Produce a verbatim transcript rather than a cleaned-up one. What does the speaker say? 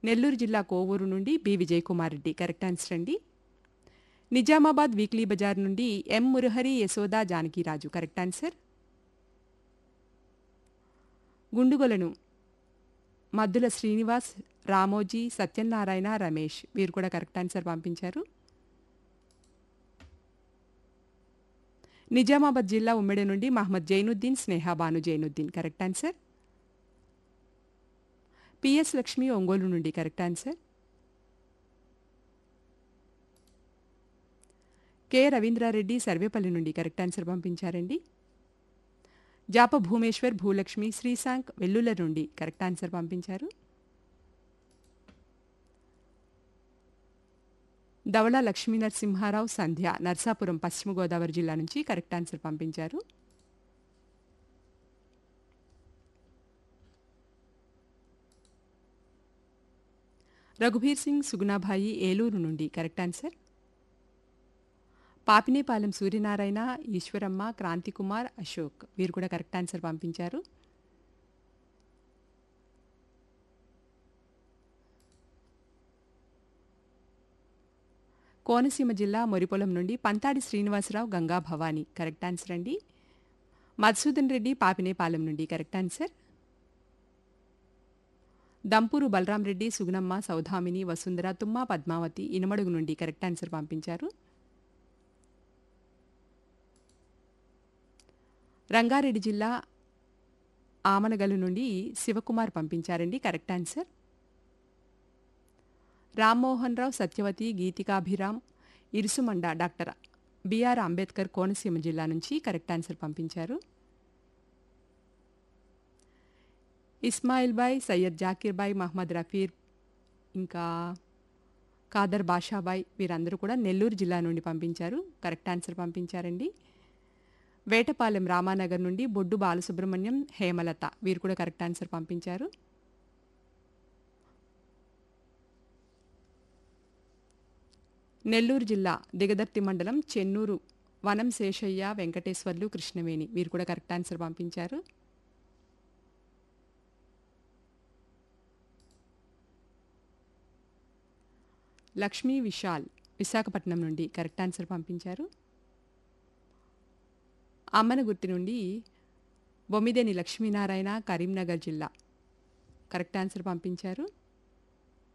నెల్లూరు జిల్లా కోవూరు నుండి B Vijay Kumar Reddy correct answer అండి. నిజామాబాద్ వీక్లీ బజార్ నుండి ఎం మురహరి యశోద జానకిరాజు కరెక్ట్ ఆన్సర్. గుండుగొలను మద్దుల శ్రీనివాస్, రామోజీ, సత్యనారాయణ, రమేష్ వీరు కూడా కరెక్ట్ ఆన్సర్ పంపించారు. నిజామాబాద్ జిల్లా ఉమ్మెడి నుండి మహమ్మద్ జైనుద్దీన్, స్నేహ Banu Zainuddin correct answer. PS Lakshmi Ongole నుండి correct answer. K Ravindra Reddy Sarvepalli నుండి కరెక్ట్ ఆన్సర్ పంపించారండి. జాప భూమేశ్వర్, భూలక్ష్మి, శ్రీశాంక్ వెల్లుల నుండి కరెక్ట్ ఆన్సర్ పంపించారు. ధవళ లక్ష్మీ నరసింహారావు, సంధ్య నర్సాపురం పశ్చిమ గోదావరి జిల్లా నుంచి కరెక్ట్ ఆన్సర్ పంపించారు. రఘుబీర్ సింగ్, సుగుణాభాయి ఏలూరు నుండి కరెక్ట్ ఆన్సర్. పాపినేపాలెం సూర్యనారాయణ, ఈశ్వరమ్మ, క్రాంతికుమార్, అశోక్ వీరు కూడా కరెక్ట్ ఆన్సర్ పంపించారు. కోనసీమ జిల్లా మొరిపొలం నుండి పంతాడి శ్రీనివాసరావు, గంగా భవానీ కరెక్ట్ ఆన్సర్ అండి. మధుసూదన్ రెడ్డి పాపినేపాలెం నుండి కరెక్ట్ ఆన్సర్. దంపూరు బలరాం రెడ్డి, సుగుణమ్మ, సౌధామిని, వసుంధర, తుమ్మ పద్మావతి ఇనమడుగు నుండి కరెక్ట్ ఆన్సర్ పంపించారు. రంగారెడ్డి జిల్లా ఆమనగలు నుండి శివకుమార్ పంపించారండి correct answer. Rammohan Rao, Satyavathi, గీతికాభిరామ్, Irusumanda doctor BR Ambedkar Konaseema జిల్లా నుంచి కరెక్ట్ ఆన్సర్ పంపించారు. ఇస్మాయిల్ బాయ్, సయ్యద్ జాకీర్ బాయ్, మహమ్మద్ రఫీర్ ఇంకా కాదర్ బాషాబాయ్ వీరందరూ కూడా నెల్లూరు జిల్లా నుండి పంపించారు కరెక్ట్ ఆన్సర్ పంపించారండి. వేటపాలెం రామానగర్ నుండి బొడ్డు బాలసుబ్రహ్మణ్యం, హేమలత వీరు కూడా కరెక్ట్ ఆన్సర్ పంపించారు. నెల్లూరు జిల్లా దిగదర్తి మండలం చెన్నూరు వనం శేషయ్య, వెంకటేశ్వర్లు, కృష్ణవేణి వీరు కూడా కరెక్ట్ ఆన్సర్ పంపించారు. లక్ష్మీ విశాల్ విశాఖపట్నం నుండి కరెక్ట్ ఆన్సర్ పంపించారు. అమ్మనగుర్తి నుండి బొమ్మిదేని లక్ష్మీనారాయణ, కరీంనగర్ జిల్లా కరెక్ట్ ఆన్సర్ పంపించారు.